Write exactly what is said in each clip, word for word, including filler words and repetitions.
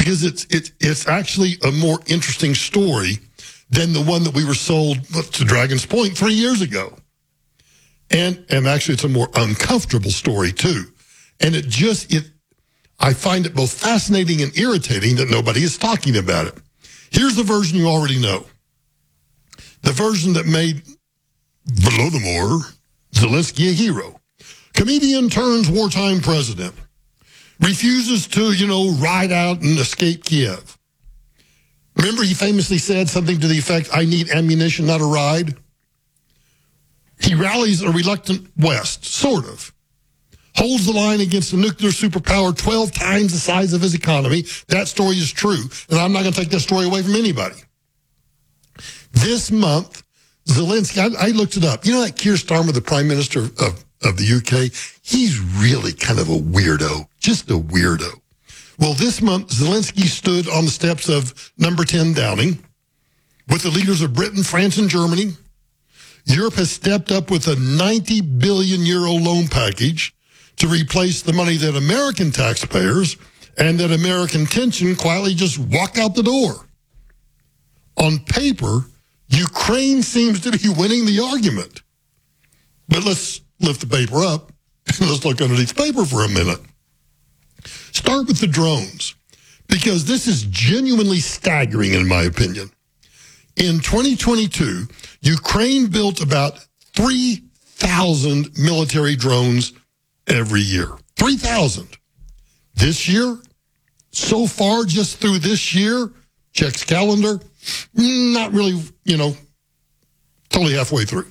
because it's it, it's actually a more interesting story than the one that we were sold to Dragon's Point three years ago. And and actually, it's a more uncomfortable story, too. And it just, it I find it both fascinating and irritating that nobody is talking about it. Here's the version you already know. The version that made Volodymyr Zelensky a hero. Comedian turns wartime president. Refuses to, you know, ride out and escape Kiev. Remember, he famously said something to the effect, I need ammunition, not a ride. He rallies a reluctant West, sort of. Holds the line against a nuclear superpower twelve times the size of his economy. That story is true, and I'm not going to take that story away from anybody. This month, Zelensky, I, I looked it up. You know that Keir Starmer, the Prime Minister of, of the U K? He's really kind of a weirdo, just a weirdo. Well, this month, Zelensky stood on the steps of number ten Downing with the leaders of Britain, France, and Germany. Europe has stepped up with a ninety billion euro loan package to replace the money that American taxpayers and that American tension quietly just walk out the door. On paper, Ukraine seems to be winning the argument. But let's lift the paper up and let's look underneath the paper for a minute. Start with the drones, because this is genuinely staggering in my opinion. In twenty twenty-two, Ukraine built about three thousand military drones every year. three thousand. This year, so far, just through this year, checks calendar, not really, you know, totally halfway through.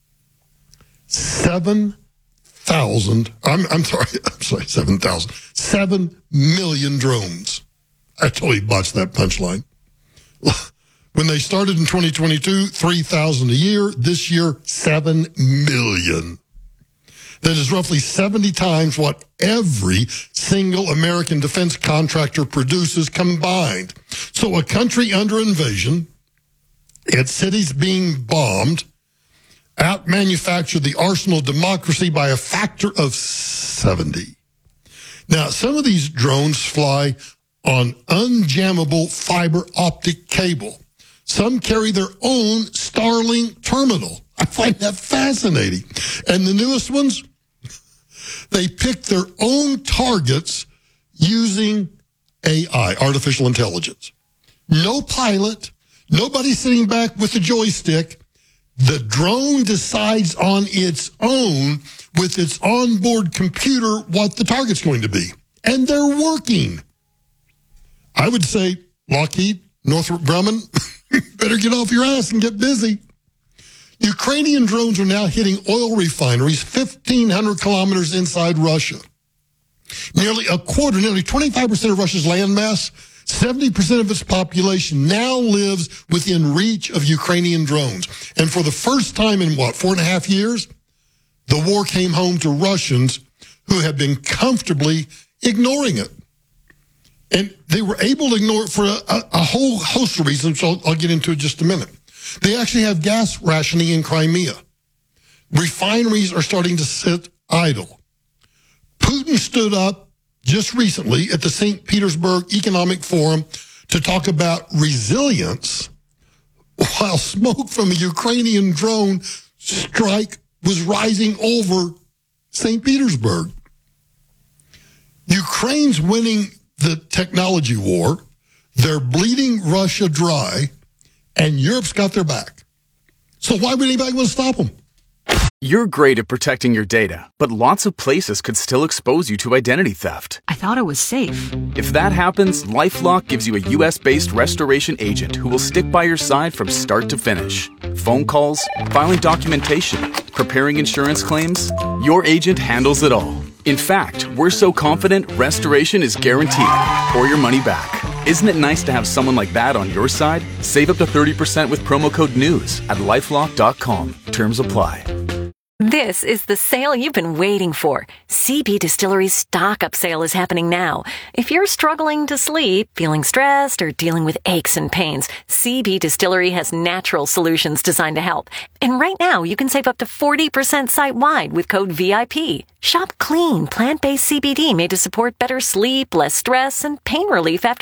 Seven thousand, I'm, I'm sorry, I'm sorry, seven thousand. Seven million drones. I totally botched that punchline. When they started in twenty twenty-two, three thousand a year. This year, seven million. That is roughly seventy times what every single American defense contractor produces combined. So a country under invasion, its cities being bombed, out-manufactured the arsenal of democracy by a factor of seventy. Now, some of these drones fly on unjammable fiber optic cable. Some carry their own Starlink terminal. I find that fascinating. And the newest ones, they pick their own targets using A I, artificial intelligence. No pilot, nobody sitting back with a joystick. The drone decides on its own with its onboard computer what the target's going to be. And they're working. I would say, Lockheed, Northrop Grumman, better get off your ass and get busy. Ukrainian drones are now hitting oil refineries fifteen hundred kilometers inside Russia. Nearly a quarter, nearly twenty-five percent of Russia's landmass, seventy percent of its population now lives within reach of Ukrainian drones. And for the first time in, what, four and a half years, the war came home to Russians who had been comfortably ignoring it. And they were able to ignore it for a, a, a whole host of reasons, so I'll, I'll get into it in just a minute. They actually have gas rationing in Crimea. Refineries are starting to sit idle. Putin stood up just recently at the Saint Petersburg Economic Forum to talk about resilience while smoke from a Ukrainian drone strike was rising over Saint Petersburg. Ukraine's winning the technology war. They're bleeding Russia dry, and Europe's got their back. So why would anybody want to stop them? You're great at protecting your data, but lots of places could still expose you to identity theft. I thought it was safe. If that happens, LifeLock gives you a U S-based restoration agent who will stick by your side from start to finish. Phone calls, filing documentation, preparing insurance claims, your agent handles it all. In fact, we're so confident restoration is guaranteed or your money back. Isn't it nice to have someone like that on your side? Save up to thirty percent with promo code NEWS at lifelock dot com. Terms apply. This is the sale you've been waiting for. C B Distillery's stock up sale is happening now. If you're struggling to sleep, feeling stressed, or dealing with aches and pains, C B Distillery has natural solutions designed to help. And right now, you can save up to forty percent site-wide with code V I P. Shop clean, plant-based C B D made to support better sleep, less stress, and pain relief after